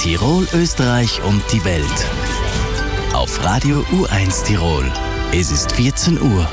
Tirol, Österreich und die Welt. Auf Radio U1 Tirol. Es ist 14 Uhr.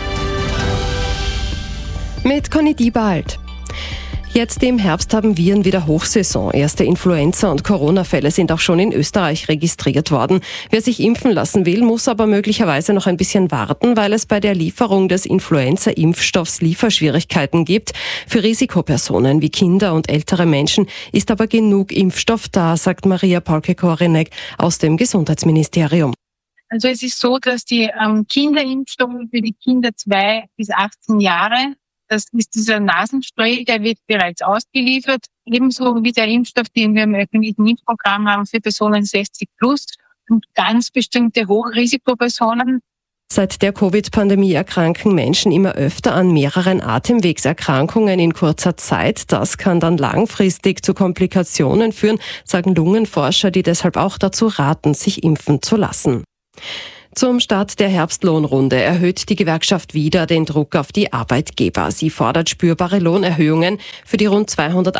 Mit Conny Diebald. Jetzt im Herbst haben Viren wieder Hochsaison. Erste Influenza- und Corona-Fälle sind auch schon in Österreich registriert worden. Wer sich impfen lassen will, muss aber möglicherweise noch ein bisschen warten, weil es bei der Lieferung des Influenza-Impfstoffs Lieferschwierigkeiten gibt. Für Risikopersonen wie Kinder und ältere Menschen ist aber genug Impfstoff da, sagt Maria Paulke-Korenek aus dem Gesundheitsministerium. Also es ist so, dass die Kinderimpfstoffe für die Kinder 2 bis 18 Jahre, das ist dieser Nasenspray, der wird bereits ausgeliefert, ebenso wie der Impfstoff, den wir im öffentlichen Impfprogramm haben für Personen 60 plus und ganz bestimmte Hochrisikopersonen. Seit der Covid-Pandemie erkranken Menschen immer öfter an mehreren Atemwegserkrankungen in kurzer Zeit. Das kann dann langfristig zu Komplikationen führen, sagen Lungenforscher, die deshalb auch dazu raten, sich impfen zu lassen. Zum Start der Herbstlohnrunde erhöht die Gewerkschaft wieder den Druck auf die Arbeitgeber. Sie fordert spürbare Lohnerhöhungen für die rund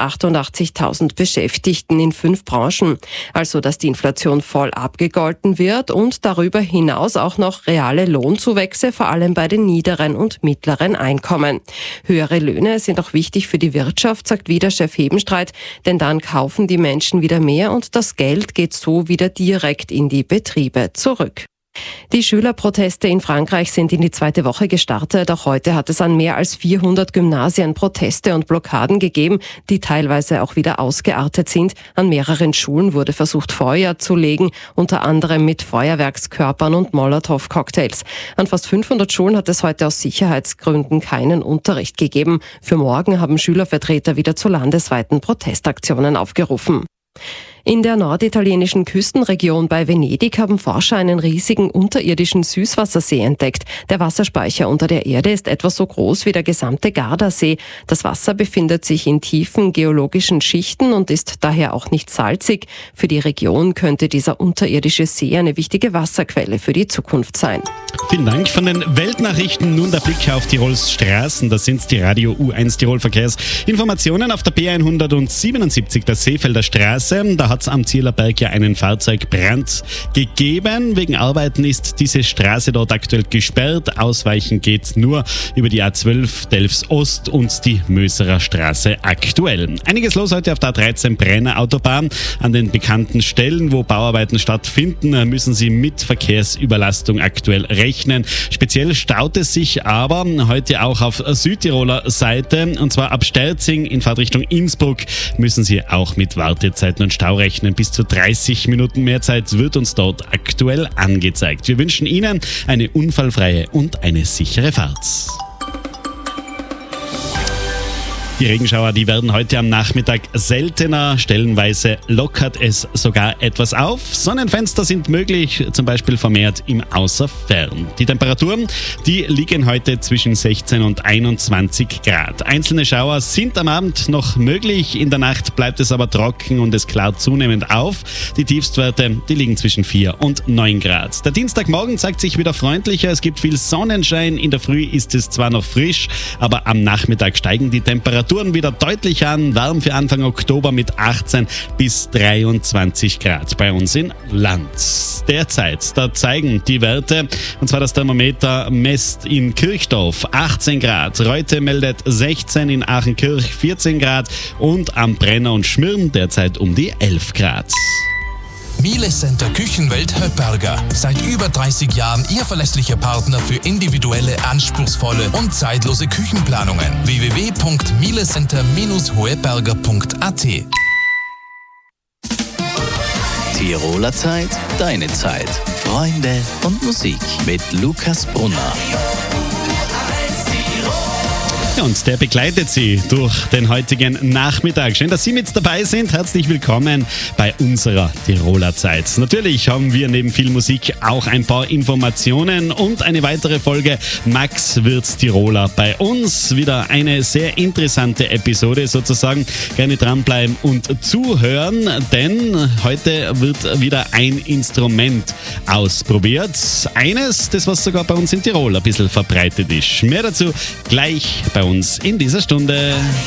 288.000 Beschäftigten in 5 Branchen. Also, dass die Inflation voll abgegolten wird und darüber hinaus auch noch reale Lohnzuwächse, vor allem bei den niederen und mittleren Einkommen. Höhere Löhne sind auch wichtig für die Wirtschaft, sagt wieder Chef Hebenstreit, denn dann kaufen die Menschen wieder mehr und das Geld geht so wieder direkt in die Betriebe zurück. Die Schülerproteste in Frankreich sind in die 2. Woche gestartet. Auch heute hat es an mehr als 400 Gymnasien Proteste und Blockaden gegeben, die teilweise auch wieder ausgeartet sind. An mehreren Schulen wurde versucht, Feuer zu legen, unter anderem mit Feuerwerkskörpern und Molotow-Cocktails. An fast 500 Schulen hat es heute aus Sicherheitsgründen keinen Unterricht gegeben. Für morgen haben Schülervertreter wieder zu landesweiten Protestaktionen aufgerufen. In der norditalienischen Küstenregion bei Venedig haben Forscher einen riesigen unterirdischen Süßwassersee entdeckt. Der Wasserspeicher unter der Erde ist etwa so groß wie der gesamte Gardasee. Das Wasser befindet sich in tiefen geologischen Schichten und ist daher auch nicht salzig. Für die Region könnte dieser unterirdische See eine wichtige Wasserquelle für die Zukunft sein. Vielen Dank. Von den Weltnachrichten nun der Blick auf Tirols Straßen. Das sind die Radio U1 Tirol Verkehrsinformationen auf der B177 der Seefelder Straße. Da hat es am Zielerberg ja einen Fahrzeugbrand gegeben. Wegen Arbeiten ist diese Straße dort aktuell gesperrt. Ausweichen geht nur über die A12 Delfs Ost und die Möserer Straße aktuell. Einiges los heute auf der A13 Brenner Autobahn. An den bekannten Stellen, wo Bauarbeiten stattfinden, müssen Sie mit Verkehrsüberlastung aktuell rechnen. Speziell staut es sich aber heute auch auf Südtiroler Seite, und zwar ab Sterzing in Fahrtrichtung Innsbruck müssen Sie auch mit Wartezeiten und Stau rechnen. Bis zu 30 Minuten mehr Zeit wird uns dort aktuell angezeigt. Wir wünschen Ihnen eine unfallfreie und eine sichere Fahrt. Die Regenschauer, die werden heute am Nachmittag seltener. Stellenweise lockert es sogar etwas auf. Sonnenfenster sind möglich, zum Beispiel vermehrt im Außerfern. Die Temperaturen, die liegen heute zwischen 16 und 21 Grad. Einzelne Schauer sind am Abend noch möglich. In der Nacht bleibt es aber trocken und es klart zunehmend auf. Die Tiefstwerte, die liegen zwischen 4 und 9 Grad. Der Dienstagmorgen zeigt sich wieder freundlicher. Es gibt viel Sonnenschein. In der Früh ist es zwar noch frisch, aber am Nachmittag steigen die Temperaturen wieder deutlich an, warm für Anfang Oktober mit 18 bis 23 Grad bei uns in Lanz. Derzeit, da zeigen die Werte, und zwar das Thermometer messt in Kirchdorf 18 Grad, Reute meldet 16, in Aachenkirch 14 Grad und am Brenner und Schmirn derzeit um die 11 Grad. Miele Center Küchenwelt Höpperger. Seit über 30 Jahren Ihr verlässlicher Partner für individuelle, anspruchsvolle und zeitlose Küchenplanungen. www.mielecenter-hoeberger.at. Tiroler Zeit, deine Zeit. Freunde und Musik mit Lukas Brunner. Ja, und der begleitet Sie durch den heutigen Nachmittag. Schön, dass Sie mit dabei sind. Herzlich willkommen bei unserer Tiroler Zeit. Natürlich haben wir neben viel Musik auch ein paar Informationen und eine weitere Folge Max wird Tiroler bei uns. Wieder eine sehr interessante Episode sozusagen. Gerne dranbleiben und zuhören, denn heute wird wieder ein Instrument ausprobiert. Eines, das was sogar bei uns in Tirol ein bisschen verbreitet ist. Mehr dazu gleich bei uns in dieser Stunde.